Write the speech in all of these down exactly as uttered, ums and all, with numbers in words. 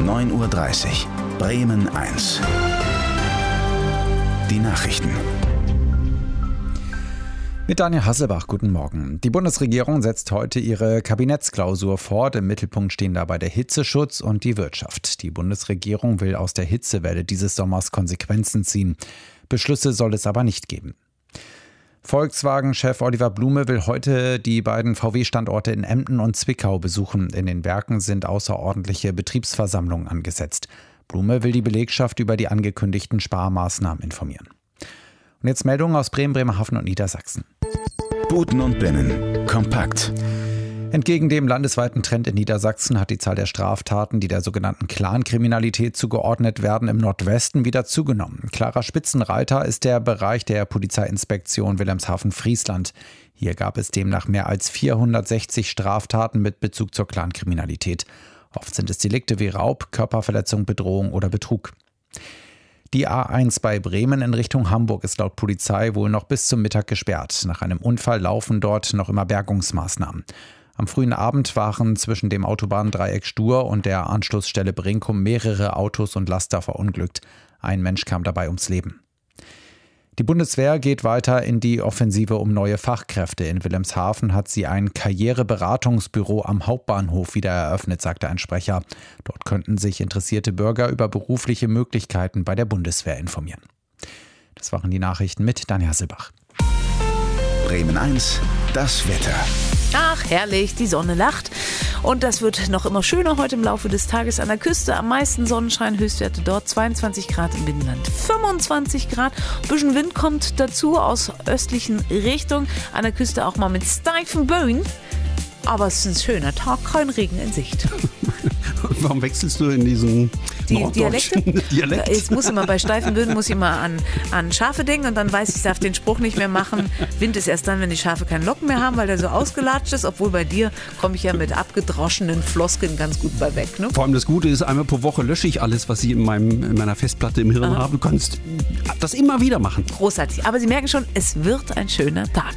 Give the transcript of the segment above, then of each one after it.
neun Uhr dreißig. Bremen eins. Die Nachrichten. Mit Daniel Hasselbach, guten Morgen. Die Bundesregierung setzt heute ihre Kabinettsklausur fort. Im Mittelpunkt stehen dabei der Hitzeschutz und die Wirtschaft. Die Bundesregierung will aus der Hitzewelle dieses Sommers Konsequenzen ziehen. Beschlüsse soll es aber nicht geben. Volkswagen-Chef Oliver Blume will heute die beiden V W-Standorte in Emden und Zwickau besuchen. In den Werken sind außerordentliche Betriebsversammlungen angesetzt. Blume will die Belegschaft über die angekündigten Sparmaßnahmen informieren. Und jetzt Meldungen aus Bremen, Bremerhaven und Niedersachsen. Buten und Binnen. Kompakt. Entgegen dem landesweiten Trend in Niedersachsen hat die Zahl der Straftaten, die der sogenannten Clankriminalität zugeordnet werden, im Nordwesten wieder zugenommen. Klarer Spitzenreiter ist der Bereich der Polizeiinspektion Wilhelmshaven-Friesland. Hier gab es demnach mehr als vierhundertsechzig Straftaten mit Bezug zur Clankriminalität. Oft sind es Delikte wie Raub, Körperverletzung, Bedrohung oder Betrug. Die A eins bei Bremen in Richtung Hamburg ist laut Polizei wohl noch bis zum Mittag gesperrt. Nach einem Unfall laufen dort noch immer Bergungsmaßnahmen. Am frühen Abend waren zwischen dem Autobahndreieck Stur und der Anschlussstelle Brinkum mehrere Autos und Laster verunglückt. Ein Mensch kam dabei ums Leben. Die Bundeswehr geht weiter in die Offensive um neue Fachkräfte. In Wilhelmshaven hat sie ein Karriereberatungsbüro am Hauptbahnhof wieder eröffnet, sagte ein Sprecher. Dort könnten sich interessierte Bürger über berufliche Möglichkeiten bei der Bundeswehr informieren. Das waren die Nachrichten mit Daniel Hasselbach. Bremen eins, das Wetter. Ach, herrlich, die Sonne lacht. Und das wird noch immer schöner heute im Laufe des Tages an der Küste. Am meisten Sonnenschein, Höchstwerte dort zweiundzwanzig Grad, im Binnenland fünfundzwanzig Grad. Ein bisschen Wind kommt dazu aus östlichen Richtungen. An der Küste auch mal mit steifen Böen. Aber es ist ein schöner Tag, kein Regen in Sicht. Warum wechselst du in diesen Die Dialekte? Dialekt? Jetzt muss immer bei steifen Böden muss ich immer an, an Schafe denken und dann weiß ich, ich darf den Spruch nicht mehr machen. Wind ist erst dann, wenn die Schafe keine Locken mehr haben, weil der so ausgelatscht ist. Obwohl bei dir komme ich ja mit abgedroschenen Floskeln ganz gut bei weg. Ne? Vor allem das Gute ist, einmal pro Woche lösche ich alles, was ich in, meinem, in meiner Festplatte im Hirn Aha. habe. Du kannst das immer wieder machen. Großartig. Aber Sie merken schon, es wird ein schöner Tag.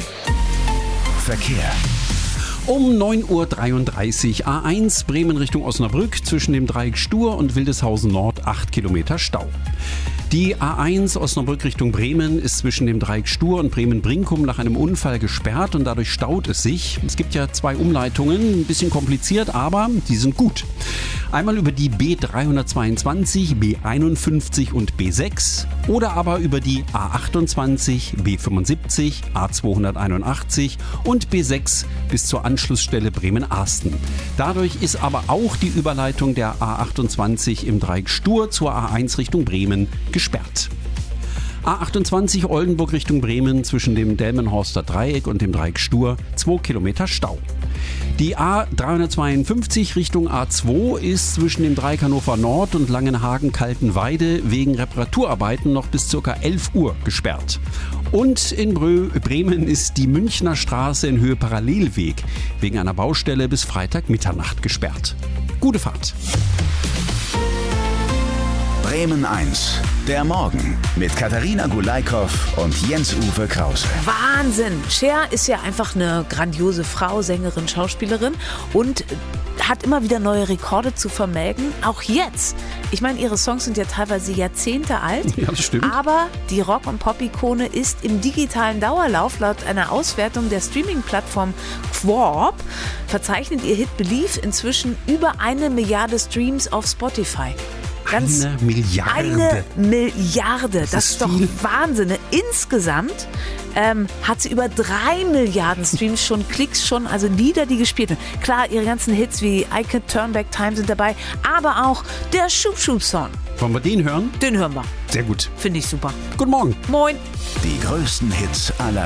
Verkehr. Um neun Uhr dreiunddreißig A eins Bremen Richtung Osnabrück zwischen dem Dreieck Stur und Wildeshausen Nord acht Kilometer Stau. Die A eins Osnabrück Richtung Bremen ist zwischen dem Dreieck Stur und Bremen-Brinkum nach einem Unfall gesperrt und dadurch staut es sich. Es gibt ja zwei Umleitungen, ein bisschen kompliziert, aber die sind gut. Einmal über die B dreihundertzweiundzwanzig, B einundfünfzig und B sechs oder aber über die A achtundzwanzig, B fünfundsiebzig, A zweihunderteinundachtzig und B sechs bis zur Anschlussstelle Bremen-Arsten. Dadurch ist aber auch die Überleitung der A achtundzwanzig im Dreieck Stur zur A eins Richtung Bremen gesperrt. A achtundzwanzig Oldenburg Richtung Bremen zwischen dem Delmenhorster Dreieck und dem Dreieck Stur zwei Kilometer Stau. Die A dreihundertzweiundfünfzig Richtung A zwei ist zwischen dem Dreieck Hannover Nord und Langenhagen-Kaltenweide wegen Reparaturarbeiten noch bis ca. elf Uhr gesperrt. Und in Brö- Bremen ist die Münchner Straße in Höhe Parallelweg wegen einer Baustelle bis Freitag Mitternacht gesperrt. Gute Fahrt. Bremen eins, der Morgen mit Katharina Gulaikow und Jens-Uwe Krause. Wahnsinn! Cher ist ja einfach eine grandiose Frau, Sängerin, Schauspielerin und hat immer wieder neue Rekorde zu vermelden. Auch jetzt. Ich meine, ihre Songs sind ja teilweise Jahrzehnte alt. Ja, das stimmt. Aber die Rock- und Pop-Ikone ist im digitalen Dauerlauf. Laut einer Auswertung der Streaming-Plattform Quorb verzeichnet ihr Hit Believe inzwischen über eine Milliarde Streams auf Spotify. Ganz Eine Milliarde. Eine Milliarde. Das, Das ist ist doch viel. Wahnsinn. Insgesamt ähm, hat sie über drei Milliarden Streams schon, Klicks schon, also Lieder, die gespielt werden. Klar, ihre ganzen Hits wie I Could Turn Back Time sind dabei, aber auch der Schub Schub Song. Wollen wir den hören? Den hören wir. Sehr gut. Finde ich super. Guten Morgen. Moin. Die größten Hits aller